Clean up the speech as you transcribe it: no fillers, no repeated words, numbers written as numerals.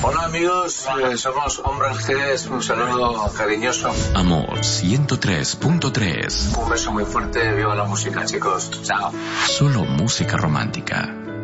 Hola amigos, somos Hombres G, un saludo cariñoso. Amor 103.3. Un beso muy fuerte, viva la música chicos, chao. Solo música romántica.